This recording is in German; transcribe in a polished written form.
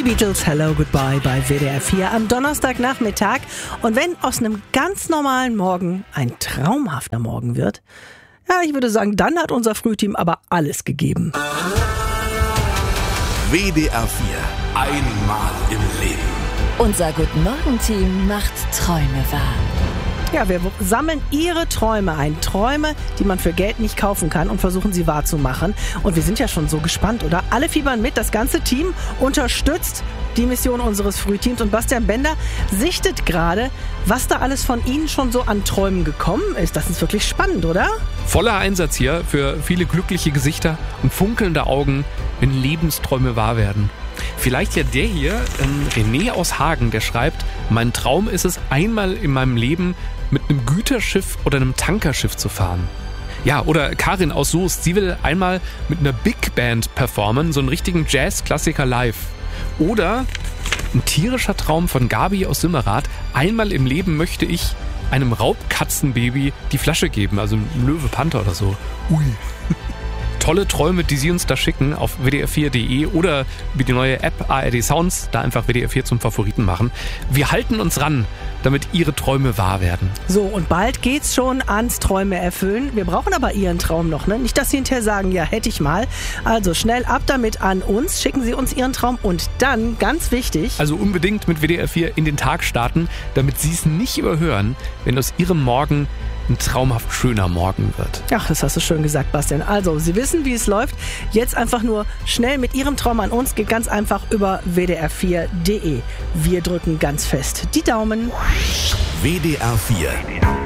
Beatles, Hello, Goodbye bei WDR 4 am Donnerstagnachmittag. Und wenn aus einem ganz normalen Morgen ein traumhafter Morgen wird, ja, ich würde sagen, dann hat unser Frühteam aber alles gegeben. WDR 4, einmal im Leben. Unser Guten-Morgen-Team macht Träume wahr. Ja, wir sammeln Ihre Träume ein. Träume, die man für Geld nicht kaufen kann und versuchen sie wahrzumachen. Und wir sind ja schon so gespannt, oder? Alle fiebern mit, das ganze Team unterstützt die Mission unseres Frühteams. Und Bastian Bender sichtet gerade, was da alles von Ihnen schon so an Träumen gekommen ist. Das ist wirklich spannend, oder? Voller Einsatz hier für viele glückliche Gesichter und funkelnde Augen, wenn Lebensträume wahr werden. Vielleicht ja der hier, René aus Hagen, der schreibt, mein Traum ist es, einmal in meinem Leben mit einem Güterschiff oder einem Tankerschiff zu fahren. Ja, oder Karin aus Soest, sie will einmal mit einer Big Band performen, so einen richtigen Jazz-Klassiker live. Oder ein tierischer Traum von Gabi aus Simmerath, einmal im Leben möchte ich einem Raubkatzenbaby die Flasche geben, also ein Löwe, Panther oder so. Ui. Tolle Träume, die Sie uns da schicken auf wdr4.de oder über die neue App ARD Sounds, da einfach WDR 4 zum Favoriten machen. Wir halten uns ran, damit Ihre Träume wahr werden. So, und bald geht's schon ans Träume erfüllen. Wir brauchen aber Ihren Traum noch, ne? Nicht, dass Sie hinterher sagen, ja, hätte ich mal. Also schnell ab damit an uns, schicken Sie uns Ihren Traum und dann, ganz wichtig... Also unbedingt mit WDR 4 in den Tag starten, damit Sie es nicht überhören, wenn aus Ihrem Morgen ein traumhaft schöner Morgen wird. Ach, das hast du schön gesagt, Bastian. Also, Sie wissen, wie es läuft. Jetzt einfach nur schnell mit Ihrem Traum an uns. Geht ganz einfach über wdr4.de. Wir drücken ganz fest die Daumen. WDR 4.